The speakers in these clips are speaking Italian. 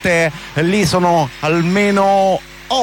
lì sono almeno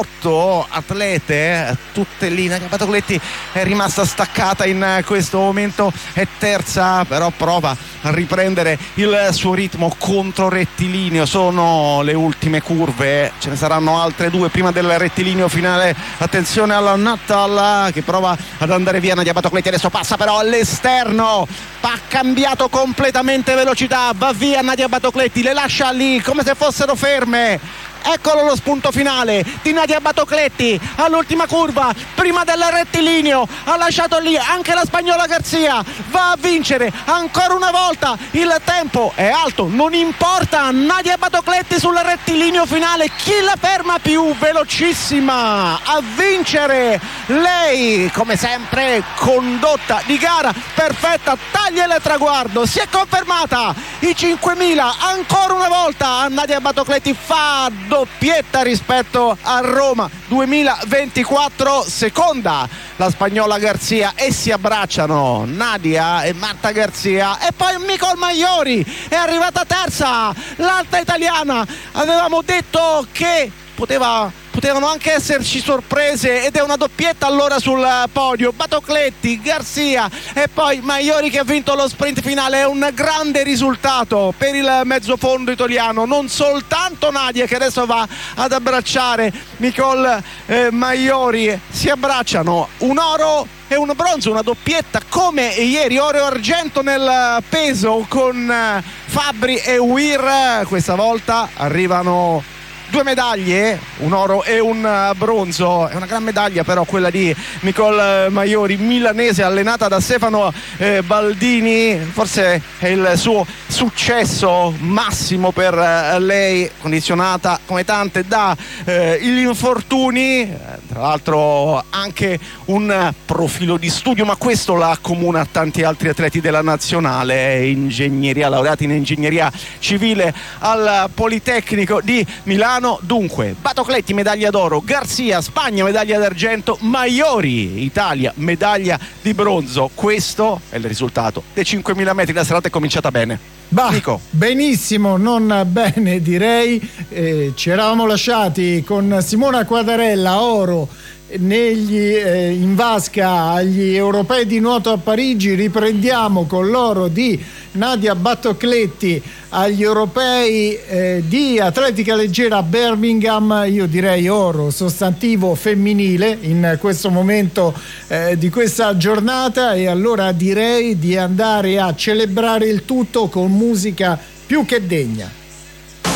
8 atlete, tutte lì. Nadia Batocletti è rimasta staccata in questo momento, è terza, però prova a riprendere il suo ritmo contro rettilineo. Sono le ultime curve, ce ne saranno altre due prima del rettilineo finale. Attenzione alla Nattal che prova ad andare via. Nadia Batocletti adesso passa però all'esterno, ha cambiato completamente velocità, va via Nadia Batocletti, le lascia lì come se fossero ferme. Eccolo lo spunto finale di Nadia Batocletti all'ultima curva prima del rettilineo, ha lasciato lì anche la spagnola Garcia, va a vincere ancora una volta. Il tempo è alto, non importa, Nadia Batocletti sul rettilineo finale, chi la ferma più velocissima a vincere? Lei, come sempre, condotta di gara perfetta, taglia il traguardo, si è confermata i 5.000 ancora una volta. Nadia Batocletti fa doppietta rispetto a Roma 2024, seconda la spagnola Garcia e si abbracciano Nadia e Marta Garcia. E poi Micol Maiori è arrivata terza, l'alta italiana. Avevamo detto che potevano anche esserci sorprese ed è una doppietta allora sul podio. Batocletti, Garcia e poi Maiori che ha vinto lo sprint finale. È un grande risultato per il mezzofondo italiano, non soltanto Nadia che adesso va ad abbracciare Micol Maiori, si abbracciano, un oro e un bronzo, una doppietta come ieri, oro e argento nel peso con Fabbri e Weir. Questa volta arrivano due medaglie, un oro e un bronzo. È una gran medaglia però quella di Micol Maiori, milanese, allenata da Stefano Baldini. Forse è il suo successo massimo per lei, condizionata come tante da gli infortuni, tra l'altro anche un profilo di studio, ma questo la accomuna a tanti altri atleti della nazionale. Ingegneria, laureata in ingegneria civile al Politecnico di Milano. Dunque Batocletti medaglia d'oro, Garcia Spagna medaglia d'argento, Maiori Italia medaglia di bronzo. Questo è il risultato dei 5.000 metri. La serata è cominciata bene. Nico. Benissimo, non bene direi. Ci eravamo lasciati con Simona Quadarella, oro in vasca agli europei di nuoto a Parigi. Riprendiamo con l'oro di Nadia Batocletti agli europei di atletica leggera a Birmingham. Io direi oro sostantivo femminile in questo momento di questa giornata, e allora direi di andare a celebrare il tutto con musica più che degna.